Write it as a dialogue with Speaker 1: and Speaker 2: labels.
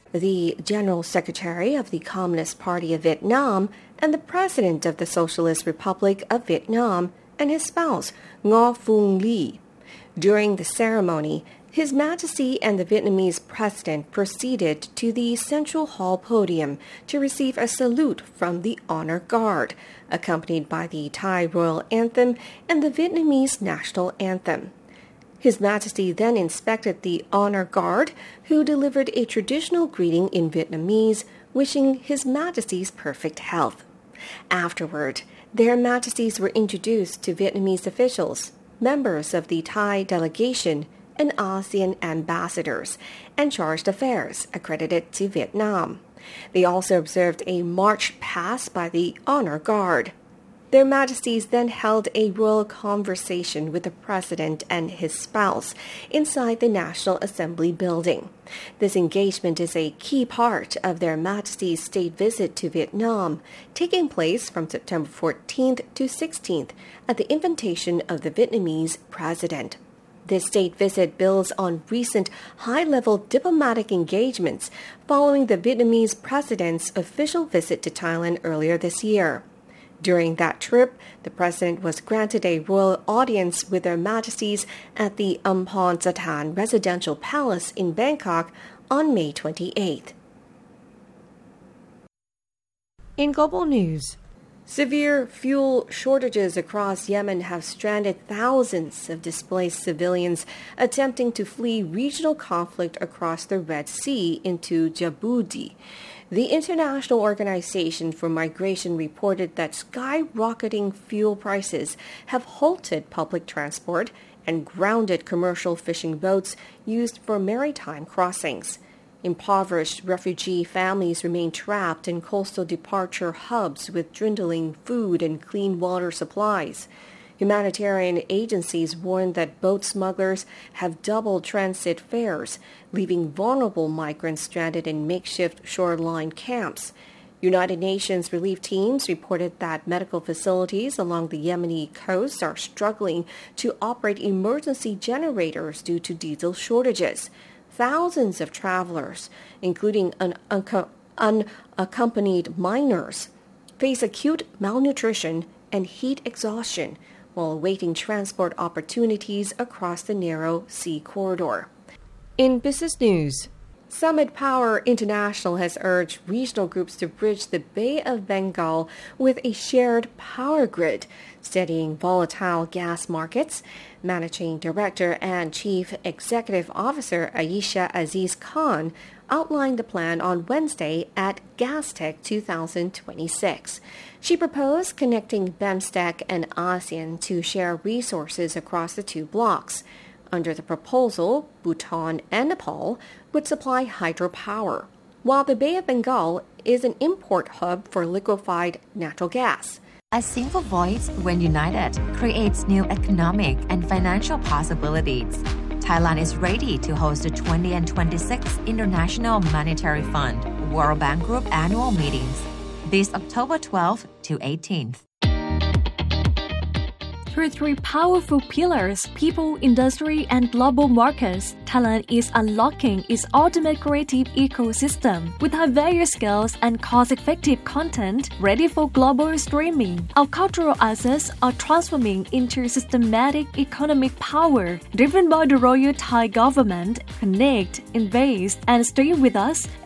Speaker 1: The General Secretary of the Communist Party of Vietnam and the President of the Socialist Republic of Vietnam and his spouse, Ngo Phuong Ly. During the ceremony, His Majesty and the Vietnamese President proceeded to the Central Hall podium to receive a salute from the Honor Guard, accompanied by the Thai Royal Anthem and the Vietnamese National Anthem. His Majesty then inspected the Honor Guard, who delivered a traditional greeting in Vietnamese, wishing His Majesty's perfect health. Afterward, their Majesties were introduced to Vietnamese officials, members of the Thai delegation, and ASEAN ambassadors, and chargé d'affaires accredited to Vietnam. They also observed a march past by the Honor Guard. Their Majesties then held a royal conversation with the President and his spouse inside the National Assembly building. This engagement is a key part of Their Majesty's state visit to Vietnam, taking place from September 14th to 16th at the invitation of the Vietnamese President. This state visit builds on recent high-level diplomatic engagements following the Vietnamese President's official visit to Thailand earlier this year. During that trip, the President was granted a royal audience with Their Majesties at the Ampon Satan Residential Palace in Bangkok on May 28th. In global news, severe fuel shortages across Yemen have stranded thousands of displaced civilians attempting to flee regional conflict across the Red Sea into Djibouti. The International Organization for Migration reported that skyrocketing fuel prices have halted public transport and grounded commercial fishing boats used for maritime crossings. Impoverished refugee families remain trapped in coastal departure hubs with dwindling food and clean water supplies. Humanitarian agencies warn that boat smugglers have doubled transit fares, leaving vulnerable migrants stranded in makeshift shoreline camps. United Nations relief teams reported that medical facilities along the Yemeni coast are struggling to operate emergency generators due to diesel shortages. Thousands of travelers, including unaccompanied minors, face acute malnutrition and heat exhaustion while awaiting transport opportunities across the narrow sea corridor. In business news, Summit Power International has urged regional groups to bridge the Bay of Bengal with a shared power grid, steadying volatile gas markets. Managing Director and Chief Executive Officer Ayesha Aziz Khan outlined the plan on Wednesday at Gastech 2026. She proposed connecting BEMSTEC and ASEAN to share resources across the two blocs. Under the proposal, Bhutan and Nepal would supply hydropower, while the Bay of Bengal is an import hub for liquefied natural gas.
Speaker 2: A single voice, when united, creates new economic and financial possibilities. Thailand is ready to host the 20 and 26 International Monetary Fund World Bank Group annual meetings this October 12th to 18th.
Speaker 3: Through three powerful pillars, people, industry, and global markets, Thailand is unlocking its ultimate creative ecosystem with high value skills and cost-effective content ready for global streaming. Our cultural assets are transforming into systematic economic power driven by the Royal Thai government. Connect, invest, and stay with us